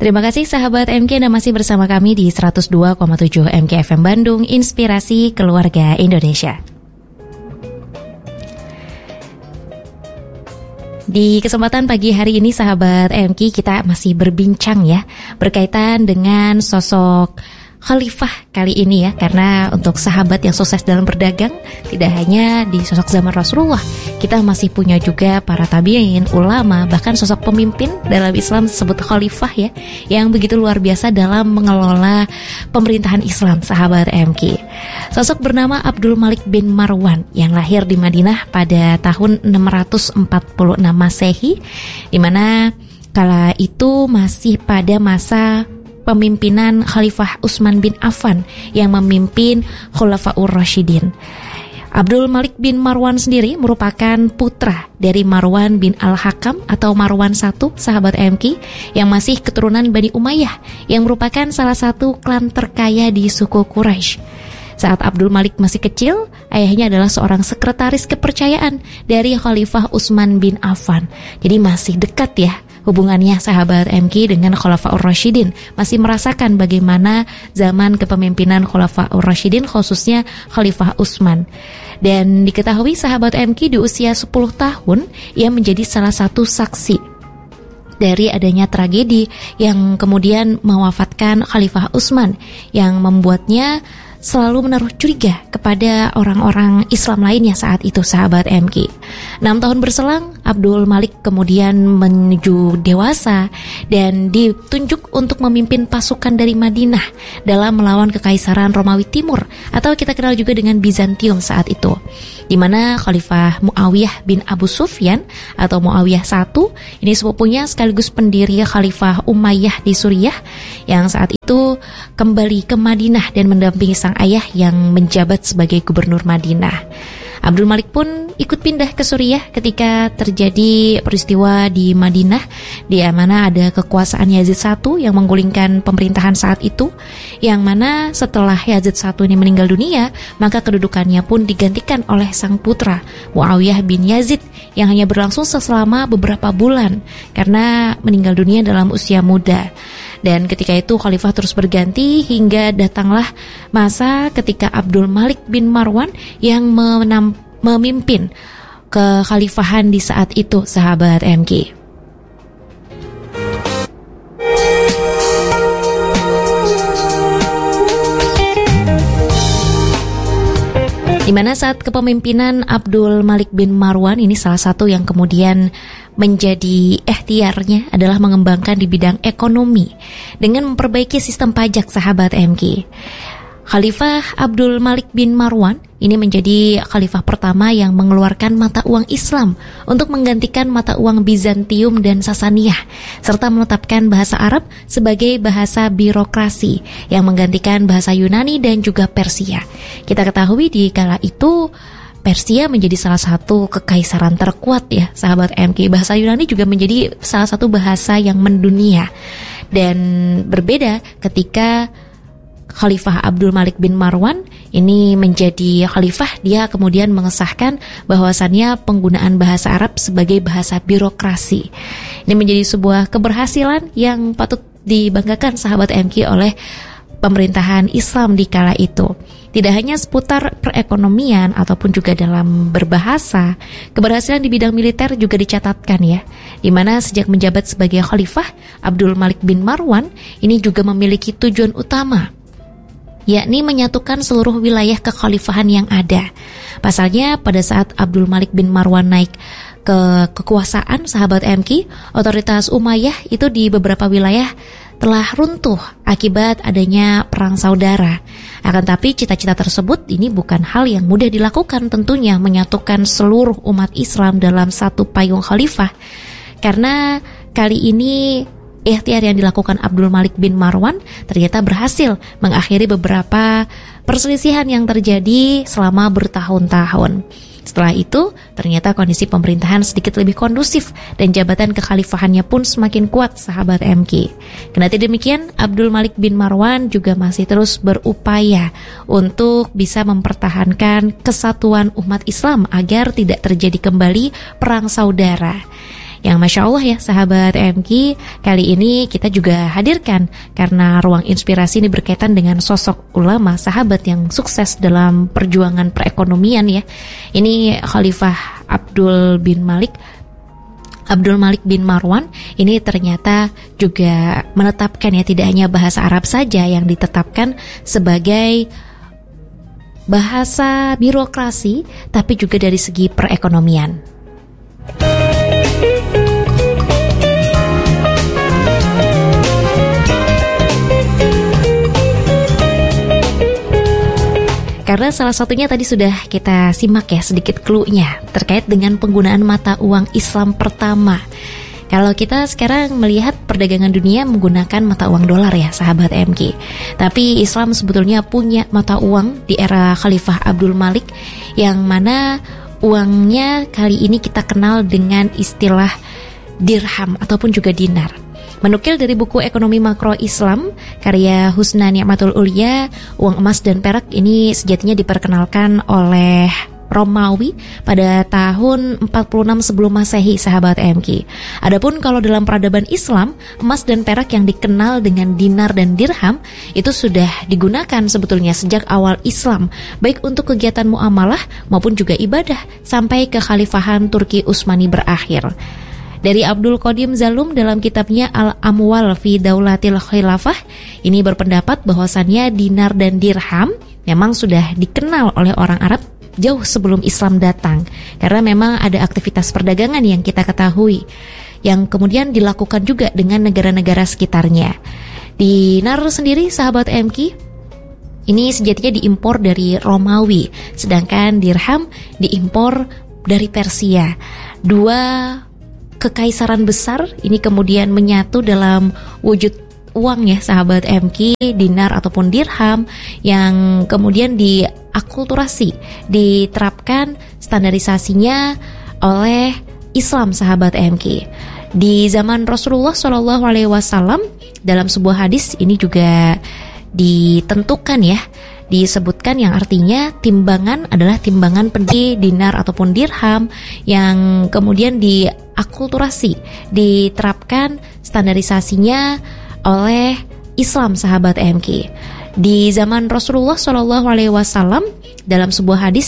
Terima kasih sahabat MK, Anda masih bersama kami di 102,7 MK FM Bandung, Inspirasi Keluarga Indonesia. Di kesempatan pagi hari ini sahabat MK, kita masih berbincang ya berkaitan dengan sosok khalifah kali ini ya, karena untuk sahabat yang sukses dalam berdagang tidak hanya di sosok zaman Rasulullah, kita masih punya juga para tabi'in, ulama, bahkan sosok pemimpin dalam Islam disebut khalifah ya, yang begitu luar biasa dalam mengelola pemerintahan Islam sahabat MK. Sosok bernama Abdul Malik bin Marwan yang lahir di Madinah pada tahun 646 Masehi, di mana kala itu masih pada masa pemimpinan Khalifah Utsman bin Affan yang memimpin Khulafaur Rasyidin. Abdul Malik bin Marwan sendiri merupakan putra dari Marwan bin Al-Hakam atau Marwan I, sahabat MK, yang masih keturunan Bani Umayyah, yang merupakan salah satu klan terkaya di suku Quraisy. Saat Abdul Malik masih kecil, ayahnya adalah seorang sekretaris kepercayaan dari Khalifah Utsman bin Affan. Jadi masih dekat ya hubungannya sahabat MK dengan Khulafaur Rasyidin, masih merasakan bagaimana zaman kepemimpinan Khulafaur Rasyidin, khususnya Khalifah Utsman. Dan diketahui sahabat MK di usia 10 tahun ia menjadi salah satu saksi dari adanya tragedi yang kemudian mewafatkan Khalifah Utsman, yang membuatnya selalu menaruh curiga kepada orang-orang Islam lainnya saat itu sahabat MK. 6 tahun berselang, Abdul Malik kemudian menuju dewasa dan ditunjuk untuk memimpin pasukan dari Madinah dalam melawan Kekaisaran Romawi Timur atau kita kenal juga dengan Bizantium saat itu, di mana Khalifah Muawiyah bin Abu Sufyan atau Muawiyah I ini sepupunya sekaligus pendiri Khalifah Umayyah di Suriah, yang saat itu kembali ke Madinah dan mendampingi sang ayah yang menjabat sebagai gubernur Madinah. Abdul Malik pun ikut pindah ke Suriah ketika terjadi peristiwa di Madinah, di mana ada kekuasaan Yazid I yang menggulingkan pemerintahan saat itu, yang mana setelah Yazid I ini meninggal dunia, maka kedudukannya pun digantikan oleh sang putra Muawiyah bin Yazid yang hanya berlangsung selama beberapa bulan karena meninggal dunia dalam usia muda. Dan ketika itu khalifah terus berganti hingga datanglah masa ketika Abdul Malik bin Marwan yang memimpin kekhalifahan di saat itu sahabat MK. Di mana saat kepemimpinan Abdul Malik bin Marwan ini salah satu yang kemudian menjadi ikhtiarnya adalah mengembangkan di bidang ekonomi dengan memperbaiki sistem pajak sahabat MK. Khalifah Abdul Malik bin Marwan ini menjadi khalifah pertama yang mengeluarkan mata uang Islam untuk menggantikan mata uang Bizantium dan Sasaniyah, serta menetapkan bahasa Arab sebagai bahasa birokrasi yang menggantikan bahasa Yunani dan juga Persia. Kita ketahui di kala itu Persia menjadi salah satu kekaisaran terkuat ya sahabat MK. Bahasa Yunani juga menjadi salah satu bahasa yang mendunia. Dan berbeda ketika Khalifah Abdul Malik bin Marwan ini menjadi khalifah, dia kemudian mengesahkan bahwasannya penggunaan bahasa Arab sebagai bahasa birokrasi. Ini menjadi sebuah keberhasilan yang patut dibanggakan sahabat MK oleh pemerintahan Islam di kala itu. Tidak hanya seputar perekonomian ataupun juga dalam berbahasa, keberhasilan di bidang militer juga dicatatkan ya, di mana sejak menjabat sebagai khalifah, Abdul Malik bin Marwan ini juga memiliki tujuan utama, yakni menyatukan seluruh wilayah kekhalifahan yang ada. Pasalnya pada saat Abdul Malik bin Marwan naik ke kekuasaan sahabat MK, otoritas Umayyah itu di beberapa wilayah telah runtuh akibat adanya perang saudara. Akan tapi cita-cita tersebut ini bukan hal yang mudah dilakukan tentunya, menyatukan seluruh umat Islam dalam satu payung khalifah. Karena kali ini ikhtiar yang dilakukan Abdul Malik bin Marwan ternyata berhasil mengakhiri beberapa perselisihan yang terjadi selama bertahun-tahun. Setelah itu, ternyata kondisi pemerintahan sedikit lebih kondusif dan jabatan kekhalifahannya pun semakin kuat sahabat MK. Kendati demikian, Abdul Malik bin Marwan juga masih terus berupaya untuk bisa mempertahankan kesatuan umat Islam agar tidak terjadi kembali perang saudara. yang Masya Allah ya sahabat MK, kali ini kita juga hadirkan karena ruang inspirasi ini berkaitan dengan sosok ulama sahabat yang sukses dalam perjuangan perekonomian ya. Ini Khalifah Abdul Malik bin Marwan ini ternyata juga menetapkan ya, tidak hanya bahasa Arab saja yang ditetapkan sebagai bahasa birokrasi, tapi juga dari segi perekonomian. Karena salah satunya tadi sudah kita simak ya sedikit clue-nya terkait dengan penggunaan mata uang Islam pertama. Kalau kita sekarang melihat perdagangan dunia menggunakan mata uang dolar ya sahabat MK. Tapi Islam sebetulnya punya mata uang di era Khalifah Abdul Malik yang mana uangnya kali ini kita kenal dengan istilah dirham ataupun juga dinar. Menukil dari buku Ekonomi Makro Islam karya Husna Ni'matul Ulia, uang emas dan perak ini sejatinya diperkenalkan oleh Romawi pada tahun 46 sebelum Masehi sahabat MK. Adapun kalau dalam peradaban Islam, emas dan perak yang dikenal dengan dinar dan dirham itu sudah digunakan sebetulnya sejak awal Islam, baik untuk kegiatan muamalah maupun juga ibadah sampai kekhalifahan Turki Utsmani berakhir. Dari Abdul Qadim Zalum dalam kitabnya Al-Amwal fi Daulatil Khilafah ini berpendapat bahwasannya dinar dan dirham memang sudah dikenal oleh orang Arab jauh sebelum Islam datang, karena memang ada aktivitas perdagangan yang kita ketahui yang kemudian dilakukan juga dengan negara-negara sekitarnya. Dinar sendiri sahabat MK ini sejatinya diimpor dari Romawi, sedangkan dirham diimpor dari Persia. Dua kekaisaran besar ini kemudian menyatu dalam wujud uang ya sahabat MK, dinar ataupun dirham yang kemudian diakulturasi, diterapkan standarisasinya oleh Islam sahabat MK. Di zaman Rasulullah SAW dalam sebuah hadis ini juga ditentukan ya, disebutkan yang artinya timbangan adalah timbangan pendi dinar ataupun dirham yang kemudian diakulturasi, diterapkan standarisasinya oleh Islam sahabat MK. Di zaman Rasulullah SAW dalam sebuah hadis